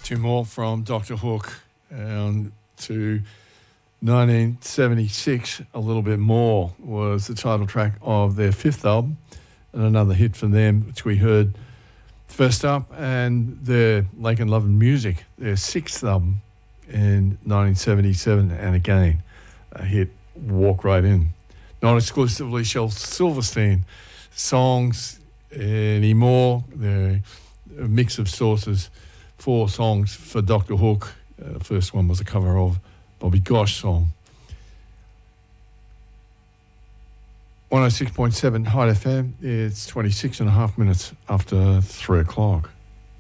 Two more from Dr. Hook to 1976. A Little Bit More was the title track of their fifth album, and another hit from them, which we heard first up, and their Lake and Love and Music, their sixth album in 1977, and again, a hit, Walk Right In. Not exclusively Shel Silverstein songs anymore. They're a mix of sources. 4 songs for Dr. Hook. The first one was a cover of Bobby Gosh song. 106.7 Hot FM. It's 26 and a half minutes after 3 o'clock.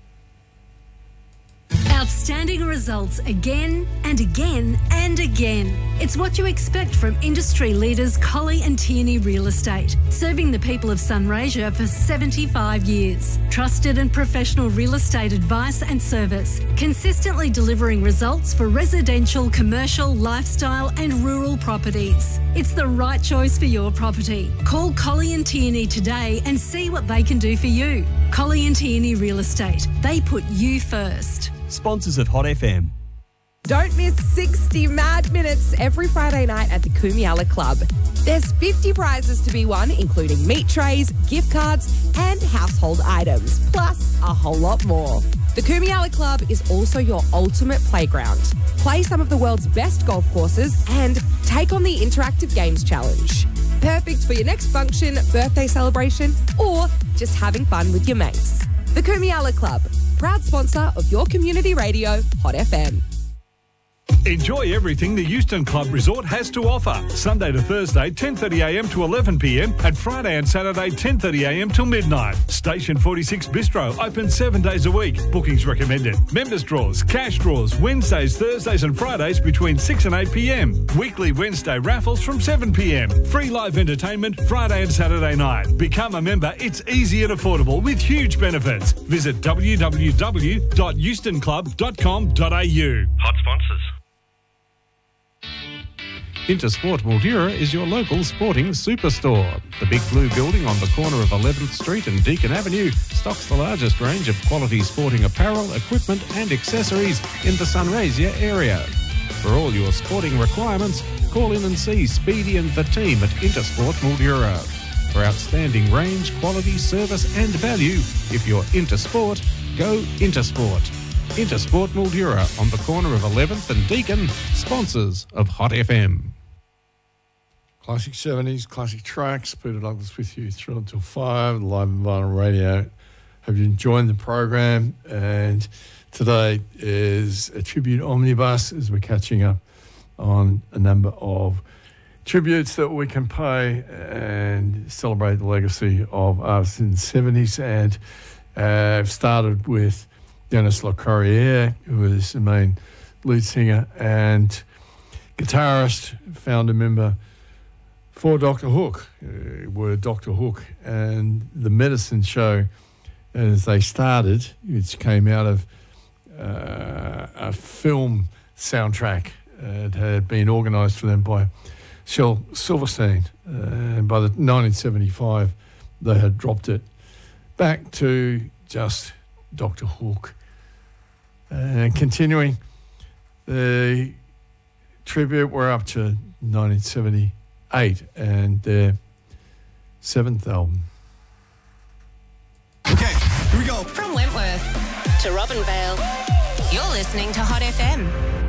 Outstanding results again and again and again. It's what you expect from industry leaders Colley and Tierney Real Estate, serving the people of Sunraysia for 75 years. Trusted and professional real estate advice and service, consistently delivering results for residential, commercial, lifestyle and rural properties. It's the right choice for your property. Call Colley and Tierney today and see what they can do for you. Colley and Tierney Real Estate. They put you first. Sponsors of Hot FM. Don't miss 60 mad minutes every Friday night at the Kumiala Club. There's 50 prizes to be won, including meat trays, gift cards, and household items, plus a whole lot more. The Kumiala Club is also your ultimate playground. Play some of the world's best golf courses and take on the Interactive Games Challenge. Perfect for your next function, birthday celebration, or just having fun with your mates. The Kumiala Club, proud sponsor of your community radio, Hot FM. Enjoy everything the Euston Club Resort has to offer. Sunday to Thursday, 10:30am to 11pm, and Friday and Saturday, 10:30am till midnight. Station 46 Bistro, open 7 days a week. Bookings recommended. Members draws, cash draws, Wednesdays, Thursdays and Fridays between 6 and 8pm. Weekly Wednesday raffles from 7pm. Free live entertainment Friday and Saturday night. Become a member. It's easy and affordable with huge benefits. Visit www.eustonclub.com.au. Hot sponsors. Intersport Mildura is your local sporting superstore. The Big Blue building on the corner of 11th Street and Deakin Avenue stocks the largest range of quality sporting apparel, equipment and accessories in the Sunraysia area. For all your sporting requirements, call in and see Speedy and the team at Intersport Mildura. For outstanding range, quality, service and value, if you're into sport, go Intersport. Intersport Mildura on the corner of 11th and Deakin, sponsors of Hot FM. Classic 70s, classic tracks. Peter Douglas with you through until 5, live and vinyl radio. Have you enjoyed the program? And today is a tribute omnibus as we're catching up on a number of tributes that we can pay and celebrate the legacy of artists in the 70s. And I've started with Dennis LeCourrier, who is the main lead singer and guitarist, founder member for Dr. Hook, were Dr. Hook and the Medicine Show as they started, which came out of a film soundtrack. It had been organised for them by Shel Silverstein. And by the 1975, they had dropped it back to just Dr. Hook. And continuing the tribute, we're up to 1978 and their 7th album. Okay, here we go. From Wentworth to Robinvale, you're listening to Hot FM.